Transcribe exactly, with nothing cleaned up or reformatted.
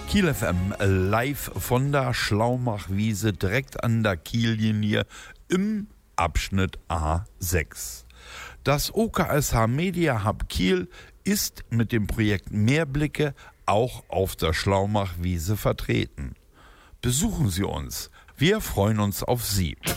Kiel F M live von der Schlaumachwiese direkt an der Kiellinie im Abschnitt A sechs. Das O K S H Media Hub Kiel ist mit dem Projekt Mehrblicke auch auf der Schlaumachwiese vertreten. Besuchen Sie uns. Wir freuen uns auf Sie.